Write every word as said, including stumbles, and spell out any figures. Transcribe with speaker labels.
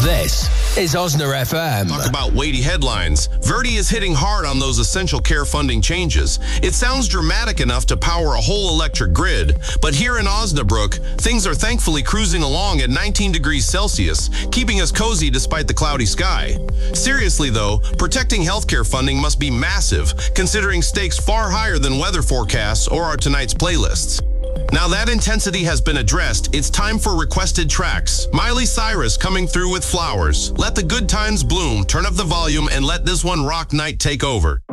Speaker 1: This is Osner F M.
Speaker 2: Talk about weighty headlines. Verdi is hitting hard on those essential care funding changes. It sounds dramatic enough to power a whole electric grid, but here in Osnabrück, things are thankfully cruising along at nineteen degrees Celsius, keeping us cozy despite the cloudy sky. Seriously though, protecting healthcare funding must be massive, considering stakes far higher than weather forecasts or our tonight's playlists. Now that intensity has been addressed, it's time for requested tracks. Miley Cyrus coming through with Flowers. Let the good times bloom, turn up the volume, and let this one rock night take over.